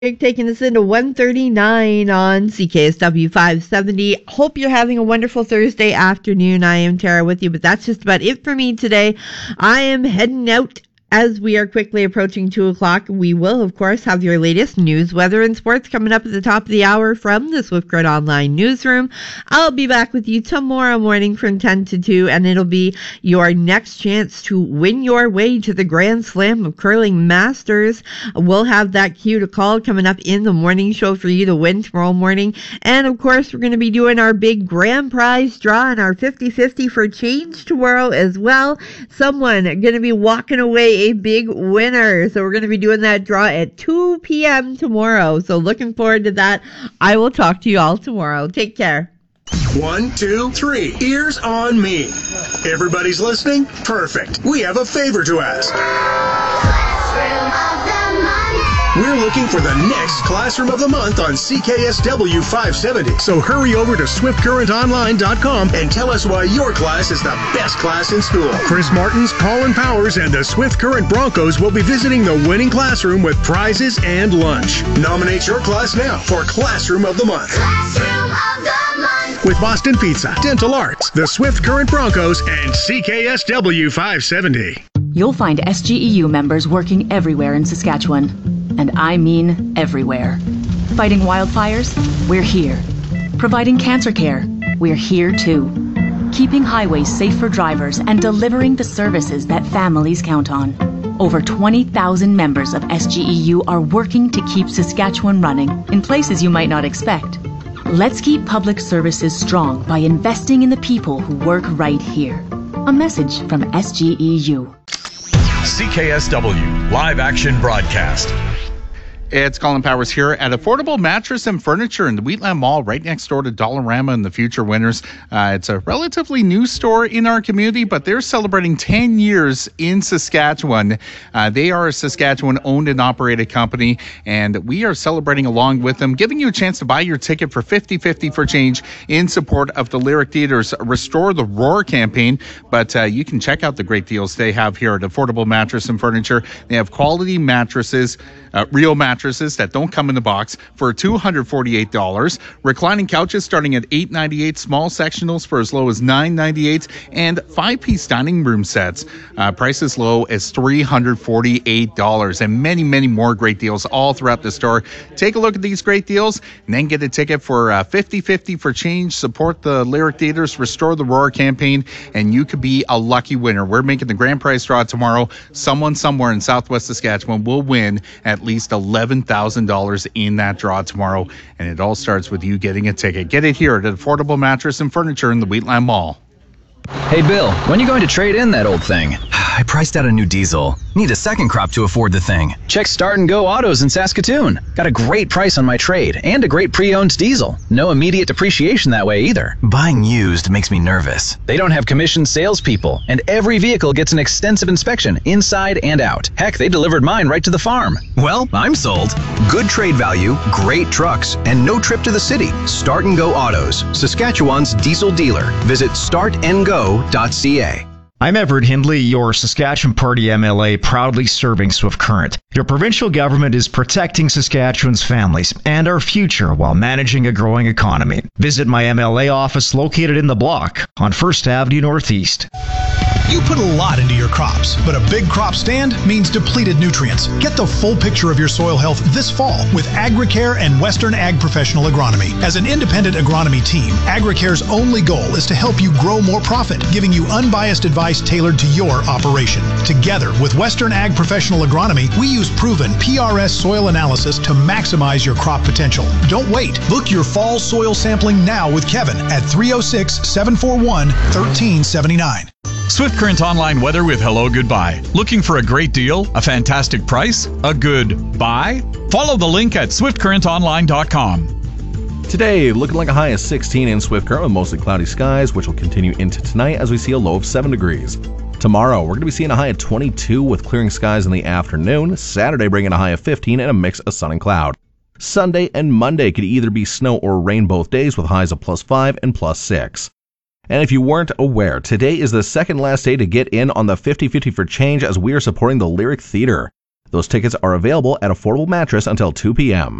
Taking us into 1:39 on CKSW 570. Hope you're having a wonderful Thursday afternoon. I am Tara with you, but that's just about it for me today. I am heading out as we are quickly approaching 2 o'clock. We will, of course, have your latest news, weather, and sports coming up at the top of the hour from the Swift Current Online newsroom. I'll be back with you tomorrow morning from 10 to 2, and it'll be your next chance to win your way to the Grand Slam of Curling Masters. We'll have that cue to call coming up in the morning show for you to win tomorrow morning. And, of course, we're going to be doing our big grand prize draw and our 50-50 for change tomorrow as well. Someone going to be walking away a big winner. So we're going to be doing that draw at 2 p.m. tomorrow. So looking forward to that. I will talk to you all tomorrow. Take care. 1, 2, 3. Ears on me. Everybody's listening? Perfect. We have a favor to ask. We're looking for the next Classroom of the Month on CKSW 570. So hurry over to SwiftCurrentOnline.com and tell us why your class is the best class in school. Chris Martins, Colin Powers, and the Swift Current Broncos will be visiting the winning classroom with prizes and lunch. Nominate your class now for Classroom of the Month. Classroom of the Month. With Boston Pizza, Dental Arts, the Swift Current Broncos, and CKSW 570. You'll find SGEU members working everywhere in Saskatchewan. And I mean everywhere. Fighting wildfires? We're here. Providing cancer care? We're here too. Keeping highways safe for drivers and delivering the services that families count on. Over 20,000 members of SGEU are working to keep Saskatchewan running in places you might not expect. Let's keep public services strong by investing in the people who work right here. A message from SGEU. CKSW Live Action Broadcast. It's Colin Powers here at Affordable Mattress and Furniture in the Wheatland Mall, right next door to Dollarama and the Future Winners. It's a relatively new store in our community, but they're celebrating 10 years in Saskatchewan. They are a Saskatchewan-owned and operated company, and we are celebrating along with them, giving you a chance to buy your ticket for 50-50 for change in support of the Lyric Theatre's Restore the Roar campaign. But you can check out the great deals they have here at Affordable Mattress and Furniture. They have quality mattresses, real mattresses that don't come in the box for $248. Reclining couches starting at $898. Small sectionals for as low as $998. And 5-piece dining room sets, price as low as $348. And many, many more great deals all throughout the store. Take a look at these great deals and then get a ticket for 50-50 for change. Support the Lyric Theatre's Restore the Roar campaign, and you could be a lucky winner. We're making the grand prize draw tomorrow. Someone somewhere in Southwest Saskatchewan will win at least $11,000 in that draw tomorrow, and it all starts with you getting a ticket. Get it here at Affordable Mattress and Furniture in the Wheatland Mall. Hey Bill, when are you going to trade in that old thing? I priced out a new diesel. Need a second crop to afford the thing. Check Start and Go Autos in Saskatoon. Got a great price on my trade and a great pre-owned diesel. No immediate depreciation that way either. Buying used makes me nervous. They don't have commissioned salespeople, and every vehicle gets an extensive inspection inside and out. Heck, they delivered mine right to the farm. Well, I'm sold. Good trade value, great trucks, and no trip to the city. Start and Go Autos, Saskatchewan's diesel dealer. Visit startandgo.ca. I'm Everett Hindley, your Saskatchewan Party MLA, proudly serving Swift Current. Your provincial government is protecting Saskatchewan's families and our future while managing a growing economy. Visit my MLA office located in the block on 1st Avenue Northeast. You put a lot into your crops, but a big crop stand means depleted nutrients. Get the full picture of your soil health this fall with Agricare and Western Ag Professional Agronomy. As an independent agronomy team, Agricare's only goal is to help you grow more profit, giving you unbiased advice tailored to your operation. Together with Western Ag Professional Agronomy, we use proven PRS soil analysis to maximize your crop potential. Don't wait. Book your fall soil sampling now with Kevin at 306-741-1379. Swift Current Online weather with Hello Goodbye. Looking for a great deal, a fantastic price, a good buy? Follow the link at swiftcurrentonline.com. Today, looking like a high of 16 in Swift Current with mostly cloudy skies, which will continue into tonight as we see a low of 7 degrees. Tomorrow, we're going to be seeing a high of 22 with clearing skies in the afternoon. Saturday, bringing a high of 15 and a mix of sun and cloud. Sunday and Monday could either be snow or rain both days with highs of +5 and +6. And if you weren't aware, today is the second last day to get in on the 50-50 for change as we are supporting the Lyric Theatre. Those tickets are available at Affordable Mattress until 2 p.m.